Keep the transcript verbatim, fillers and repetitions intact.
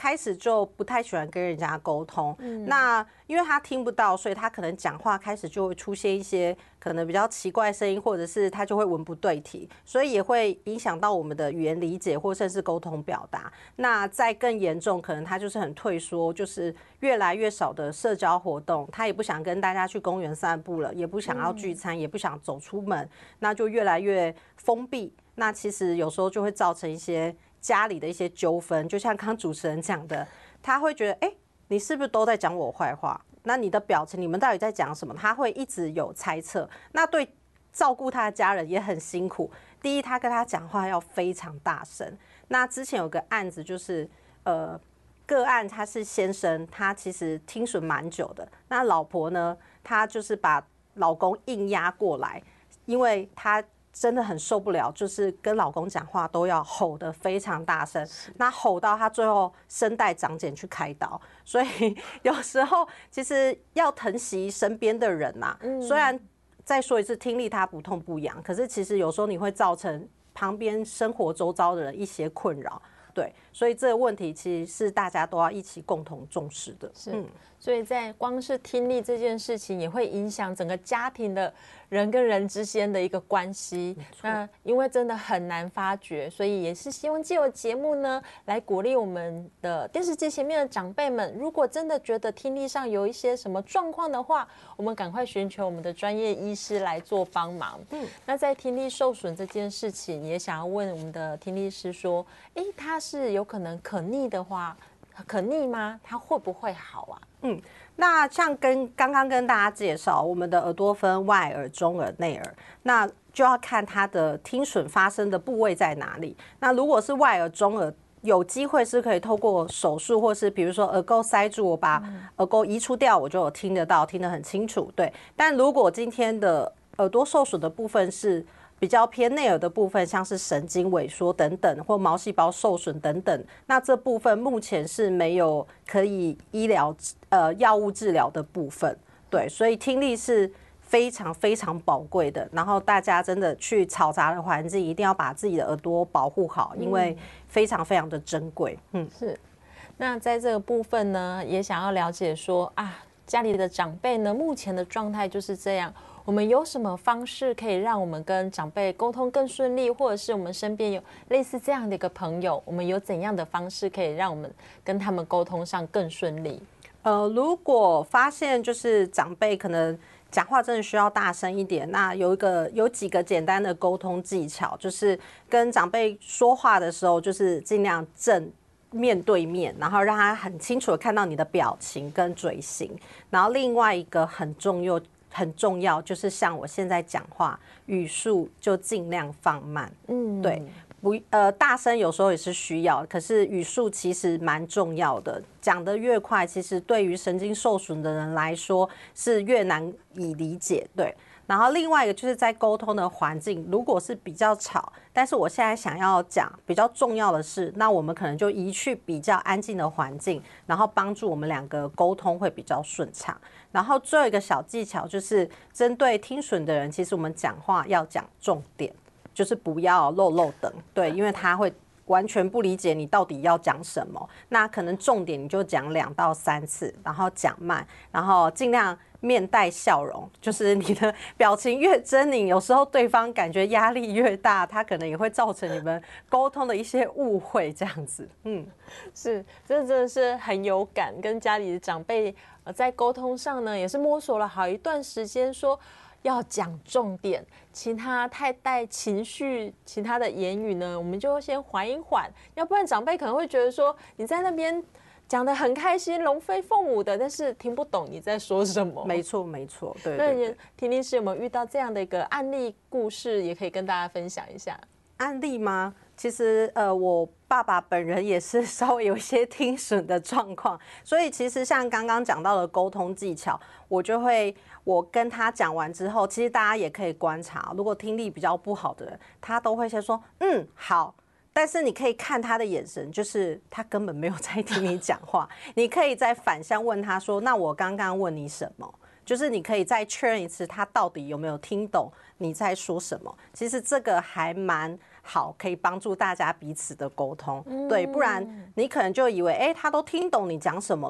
开始就不太喜欢跟人家沟通。嗯、那因为他听不到，所以他可能讲话开始就会出现一些可能比较奇怪的声音，或者是他就会文不对题，所以也会影响到我们的语言理解或甚至沟通表达。那再更严重，可能他就是很退缩，就是越来越少的社交活动，他也不想跟大家去公园散步了，也不想要聚餐，嗯、也不想走出门，那就越来越封闭。那其实有时候就会造成一些家里的一些纠纷，就像刚刚主持人讲的，他会觉得，哎、欸，你是不是都在讲我坏话？那你的表情，你们到底在讲什么？他会一直有猜测。那对照顾他的家人也很辛苦。第一，他跟他讲话要非常大声。那之前有个案子，就是呃个案，他是先生，他其实听损蛮久的。那老婆呢，她就是把老公硬压过来，因为他真的很受不了，就是跟老公讲话都要吼得非常大声，那吼到他最后声带长茧去开刀。所以有时候其实要疼惜身边的人呐、啊，虽然再说一次，听力他不痛不痒，可是其实有时候你会造成旁边生活周遭的人一些困扰。对，所以这个问题其实是大家都要一起共同重视的。 是，嗯、所以在光是听力这件事情，也会影响整个家庭的人跟人之间的一个关系。那因为真的很难发觉，所以也是希望借由节目呢，来鼓励我们的电视机前面的长辈们，如果真的觉得听力上有一些什么状况的话，我们赶快寻求我们的专业医师来做帮忙。嗯，那在听力受损这件事情，也想要问我们的听力师说，哎，他是有可能可逆的话，可逆吗？它会不会好啊？ 嗯，那像跟刚刚跟大家介绍，我们的耳朵分外耳、中耳、内耳，那就要看它的听损发生的部位在哪里。那如果是外耳、中耳，有机会是可以透过手术，或是比如说耳垢塞住，我把耳垢移除掉，我就有听得到，听得很清楚。对，但如果今天的耳朵受损的部分是比较偏内耳的部分，像是神经萎缩等等，或毛细胞受损等等，那这部分目前是没有可以医疗呃药物治疗的部分。对，所以听力是非常非常宝贵的。然后大家真的去嘈杂的环境，一定要把自己的耳朵保护好，因为非常非常的珍贵。嗯， 是。那在这个部分呢，也想要了解说啊，家里的长辈呢，目前的状态就是这样。我们有什么方式可以让我们跟长辈沟通更顺利，或者是我们身边有类似这样的一个朋友，我们有怎样的方式可以让我们跟他们沟通上更顺利？ 呃，如果发现就是长辈可能讲话真的需要大声一点，那有一个有几个简单的沟通技巧，就是跟长辈说话的时候，就是尽量正面对面，然后让他很清楚的看到你的表情跟嘴型。然后另外一个很重要。很重要，就是像我现在讲话，语速就尽量放慢。嗯，对，不，呃，大声有时候也是需要，可是语速其实蛮重要的。讲得越快，其实对于神经受损的人来说是越难以理解。对，然后另外一个就是在沟通的环境，如果是比较吵，但是我现在想要讲比较重要的是，那我们可能就移去比较安静的环境，然后帮助我们两个沟通会比较顺畅。然后最后一个小技巧就是针对听损的人，其实我们讲话要讲重点，就是不要漏漏等，对，因为他会完全不理解你到底要讲什么。那可能重点你就讲两到三次，然后讲慢，然后尽量面带笑容，就是你的表情越狰狞，有时候对方感觉压力越大，他可能也会造成你们沟通的一些误会，这样子。嗯， 是，这真的是很有感，跟家里的长辈在沟通上呢，也是摸索了好一段时间，说要讲重点，其他太带情绪，其他的言语呢，我们就先缓一缓，要不然长辈可能会觉得说你在那边讲得很开心，龙飞凤舞的，但是听不懂你在说什么。 没错，没错，对对对。 那婷婷师有没有遇到这样的一个案例故事，也可以跟大家分享一下？ 案例吗？其实呃，我爸爸本人也是稍微有一些听损的状况，所以其实像刚刚讲到的沟通技巧，我就会我跟他讲完之后，其实大家也可以观察，如果听力比较不好的人，他都会先说嗯好，但是你可以看他的眼神，就是他根本没有在听你讲话。你可以再反向问他说，那我刚刚问你什么？就是你可以再确认一次，他到底有没有听懂你在说什么。其实这个还蛮好，可以帮助大家彼此的沟通。对，不然你可能就以为，哎，他都听懂你讲什么